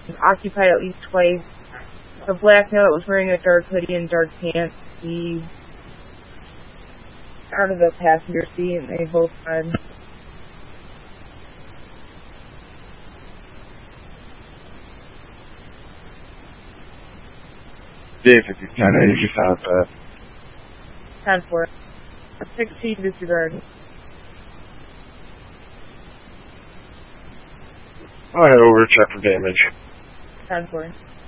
occupied at least twice. The black male that was wearing a dark hoodie and dark pants, he out of the passenger seat, and they both fled. Dave, if you can, you just have 10-4. 16 disregard. I'll head over to check for damage. 10-4.